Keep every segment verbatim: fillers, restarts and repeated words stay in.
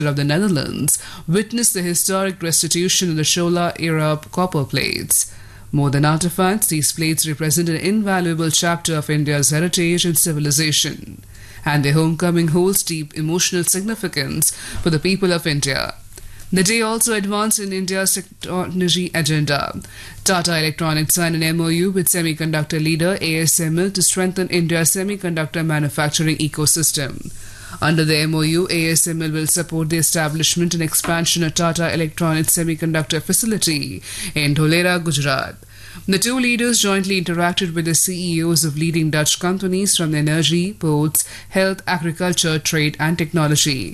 of the Netherlands witnessed the historic restitution of the Chola-era copper plates. More than artifacts, these plates represent an invaluable chapter of India's heritage and civilization, and their homecoming holds deep emotional significance for the people of India. The day also advanced in India's technology agenda. Tata Electronics signed an M O U with semiconductor leader A S M L to strengthen India's semiconductor manufacturing ecosystem. Under the M O U, A S M L will support the establishment and expansion of Tata Electronics semiconductor facility in Dholera, Gujarat. The two leaders jointly interacted with the C E Os of leading Dutch companies from energy, ports, health, agriculture, trade and technology.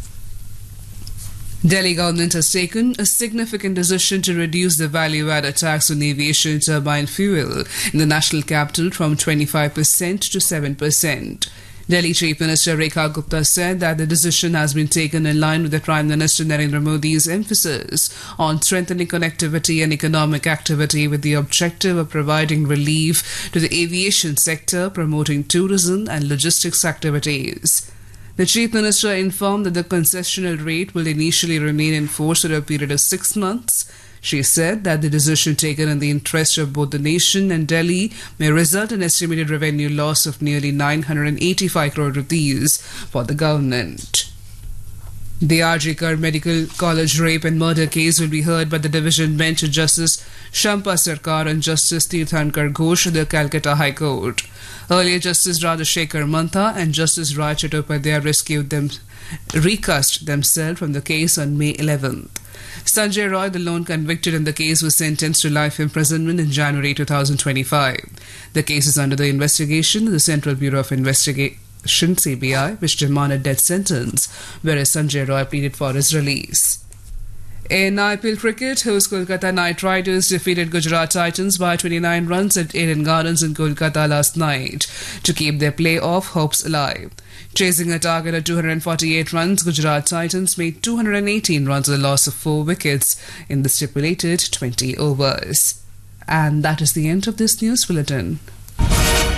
Delhi government has taken a significant decision to reduce the value-added tax on aviation turbine fuel in the national capital from twenty-five percent to seven percent. Delhi Chief Minister Rekha Gupta said that the decision has been taken in line with the Prime Minister Narendra Modi's emphasis on strengthening connectivity and economic activity with the objective of providing relief to the aviation sector, promoting tourism and logistics activities. The Chief Minister informed that the concessional rate will initially remain in force for a period of six months. She said that the decision taken in the interest of both the nation and Delhi may result in estimated revenue loss of nearly nine hundred eighty-five crore rupees for the government. The R G Kar Medical College rape and murder case will be heard by the division bench of Justice Shampa Sarkar and Justice Tirthankar Ghosh of the Calcutta High Court. Earlier, Justice Rajashekar Mantha and Justice Rai Chattopadhyay rescued them, recused themselves from the case on May eleventh. Sanjay Roy, the lone convicted in the case, was sentenced to life imprisonment in January two thousand twenty-five. The case is under the investigation of the Central Bureau of Investigation, C B I, which demanded death sentence, whereas Sanjay Roy pleaded for his release. In I P L cricket, host Kolkata Knight Riders defeated Gujarat Titans by twenty-nine runs at Eden Gardens in Kolkata last night to keep their playoff hopes alive. Chasing a target of two hundred forty-eight runs, Gujarat Titans made two hundred eighteen runs with a loss of four wickets in the stipulated twenty overs. And that is the end of this news bulletin.